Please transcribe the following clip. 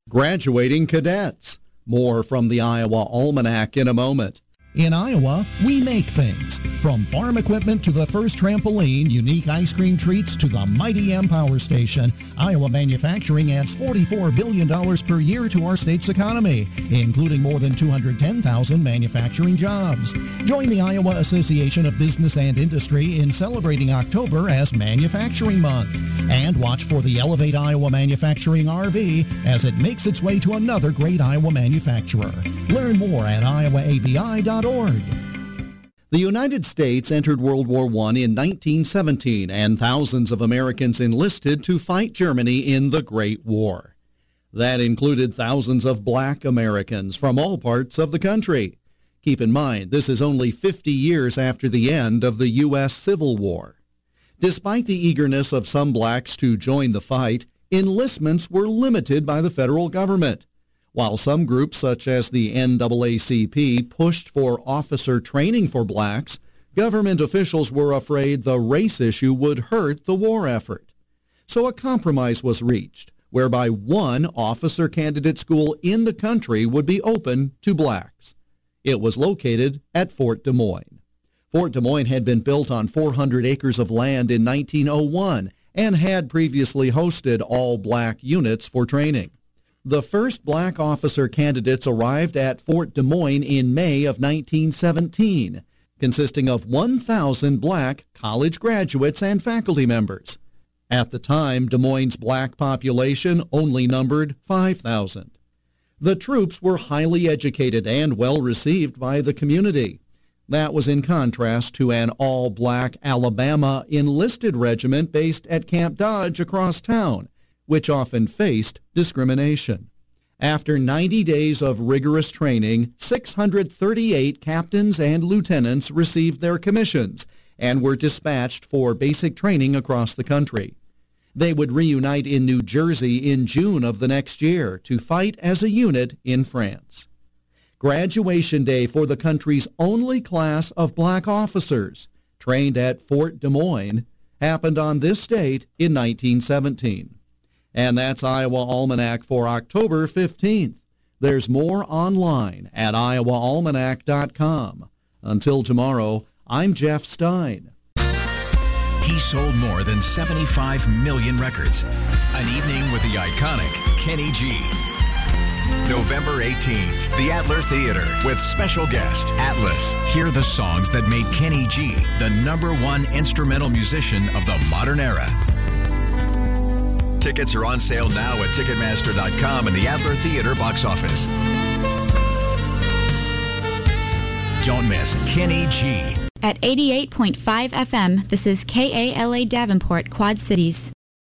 Graduating cadets. More from the Iowa Almanac in a moment. In Iowa, we make things. From farm equipment to the first trampoline, unique ice cream treats to the mighty M Power Station, Iowa manufacturing adds $44 billion per year to our state's economy, including more than 210,000 manufacturing jobs. Join the Iowa Association of Business and Industry in celebrating October as Manufacturing Month. And watch for the Elevate Iowa Manufacturing RV as it makes its way to another great Iowa manufacturer. Learn more at iowaabi.org. The United States entered World War I in 1917, and thousands of Americans enlisted to fight Germany in the Great War. That included thousands of black Americans from all parts of the country. Keep in mind, this is only 50 years after the end of the U.S. Civil War. Despite the eagerness of some blacks to join the fight, enlistments were limited by the federal government. While some groups, such as the NAACP, pushed for officer training for blacks, government officials were afraid the race issue would hurt the war effort. So a compromise was reached, whereby one officer candidate school in the country would be open to blacks. It was located at Fort Des Moines. Fort Des Moines had been built on 400 acres of land in 1901 and had previously hosted all black units for training. The first black officer candidates arrived at Fort Des Moines in May of 1917, consisting of 1,000 black college graduates and faculty members. At the time, Des Moines' black population only numbered 5,000. The troops were highly educated and well received by the community. That was in contrast to an all-black Alabama enlisted regiment based at Camp Dodge across town, which often faced discrimination. After 90 days of rigorous training, 638 captains and lieutenants received their commissions and were dispatched for basic training across the country. They would reunite in New Jersey in June of the next year to fight as a unit in France. Graduation day for the country's only class of black officers, trained at Fort Des Moines, happened on this date in 1917. And that's Iowa Almanac for October 15th. There's more online at iowaalmanac.com. Until tomorrow, I'm Jeff Stein. He sold more than 75 million records. An evening with the iconic Kenny G. November 18th, the Adler Theater with special guest Atlas. Hear the songs that made Kenny G the #1 instrumental musician of the modern era. Tickets are on sale now at Ticketmaster.com and the Adler Theater box office. Don't miss Kenny G. At 88.5 FM, this is KALA Davenport, Quad Cities.